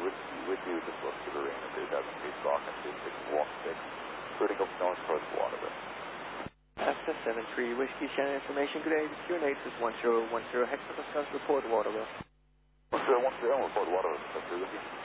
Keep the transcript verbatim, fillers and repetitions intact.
Whiskey with you, just look to the arena, two thousand feet, Falcon two six one six, including up north towards Waterville. After seven three Whiskey, Shannon information, good day, Q N H is one zero one zero, Hector Discuss, report Waterville. one zero one zero, report Waterville, that's two Whiskey.